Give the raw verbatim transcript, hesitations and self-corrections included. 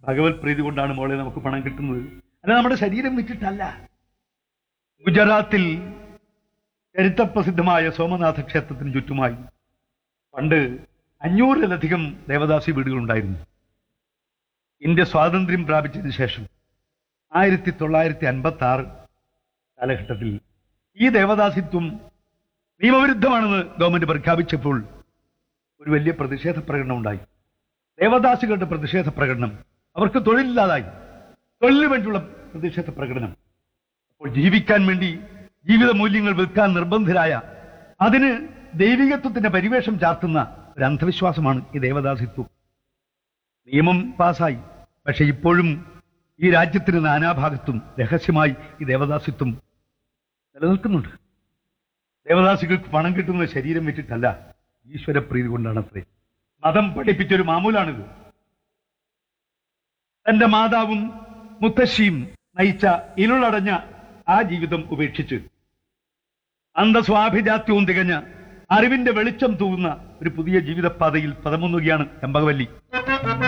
ഭഗവത് പ്രീതി കൊണ്ടാണ് മോളെ നമുക്ക് പണം കിട്ടുന്നത്, അല്ല നമ്മുടെ ശരീരം വിറ്റിട്ടല്ല. ഗുജറാത്തിൽ ചരിത്രപ്രസിദ്ധമായ സോമനാഥ ക്ഷേത്രത്തിന് ചുറ്റുമായി പണ്ട് അഞ്ഞൂറിലധികം ദേവദാസി വീടുകളുണ്ടായിരുന്നു. ഇന്ത്യ സ്വാതന്ത്ര്യം പ്രാപിച്ചതിന് ശേഷം ആയിരത്തി തൊള്ളായിരത്തി അൻപത്തി ആറ് കാലഘട്ടത്തിൽ ഈ ദേവദാസിത്വം നിയമവിരുദ്ധമാണെന്ന് ഗവൺമെന്റ് പ്രഖ്യാപിച്ചപ്പോൾ ഒരു വലിയ പ്രതിഷേധ പ്രകടനം ഉണ്ടായി. ദേവദാസികളുടെ പ്രതിഷേധ പ്രകടനം, അവർക്ക് തൊഴിലില്ലാതായി, തൊഴിലിന് വേണ്ടിയുള്ള പ്രതിഷേധ പ്രകടനം. അപ്പോൾ ജീവിക്കാൻ വേണ്ടി ജീവിത മൂല്യങ്ങൾ വിൽക്കാൻ നിർബന്ധരായ, അതിന് ദൈവികത്വത്തിന്റെ പരിവേഷം ചാർത്തുന്ന ഒരു അന്ധവിശ്വാസമാണ് ഈ ദേവദാസിത്വം. നിയമം പാസായി, പക്ഷെ ഇപ്പോഴും ഈ രാജ്യത്തിന് നാനാഭാഗത്തും രഹസ്യമായി ഈ ദേവദാസിത്വം നിലനിൽക്കുന്നുണ്ട്. ദേവദാസികൾക്ക് പണം കിട്ടുന്നത് ശരീരം വെച്ചിട്ടല്ല, ഈശ്വരപ്രീതി കൊണ്ടാണത്രേ. മതം പഠിപ്പിച്ചൊരു മാമൂലാണിത്. തന്റെ മാതാവും മുത്തശ്ശിയും നയിച്ച ഇരുളടഞ്ഞ ആ ജീവിതം ഉപേക്ഷിച്ച് അന്ധസ്വാഭിജാത്യവും തികഞ്ഞ അറിവിന്റെ വെളിച്ചം തൂകുന്ന ഒരു പുതിയ ജീവിതപാതയിൽ പദമുന്നുകയാണ് ചെമ്പകവല്ലി.